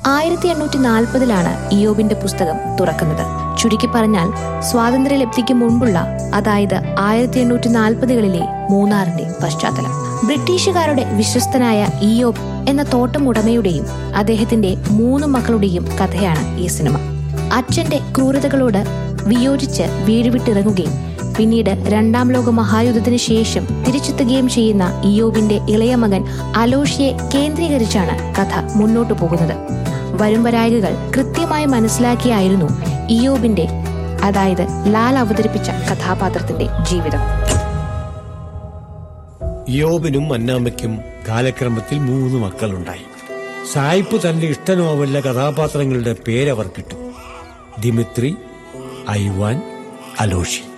1840 ഇയ്യോബിന്റെ പുസ്തകം തുറക്കുന്നത്. ചുരുക്കി പറഞ്ഞാൽ സ്വാതന്ത്ര്യലബ്ധിക്ക് മുൻപുള്ള, അതായത് 1840-കളിലെ മൂന്നാറിന്റെ പശ്ചാത്തലം. ബ്രിട്ടീഷുകാരുടെ വിശ്വസ്തനായ ഇയ്യോബ് എന്ന തോട്ടമുടമയുടെയും അദ്ദേഹത്തിന്റെ 3 മക്കളുടെയും കഥയാണ് ഈ സിനിമ. അച്ഛന്റെ ക്രൂരതകളോട് വിയോജിച്ച് വീട് വിട്ടിറങ്ങുകയും പിന്നീട് 2ാം ലോക മഹായുദ്ധത്തിന് ശേഷം തിരിച്ചെത്തുകയും ചെയ്യുന്ന ഇയ്യോബിന്റെ ഇളയ മകൻ അലോഷിയെ കേന്ദ്രീകരിച്ചാണ് കഥ മുന്നോട്ടു പോകുന്നത്. വരുംവരായികൾ കൃത്യമായി മനസ്സിലാക്കിയായിരുന്നു ഇയ്യോബിന്റെ, അതായത് ലാൽ അവതരിപ്പിച്ച കഥാപാത്രത്തിന്റെ ജീവിതം. ഇയ്യോബിനും അന്നാമ്മയ്ക്കും കാലക്രമത്തിൽ 3 മക്കളുണ്ടായി. സായിപ്പ് തന്റെ ഇഷ്ട നോവലിലെ കഥാപാത്രങ്ങളുടെ പേരവർക്കിട്ടു: ദിമിത്രി, ഐവാൻ, അലോഷി.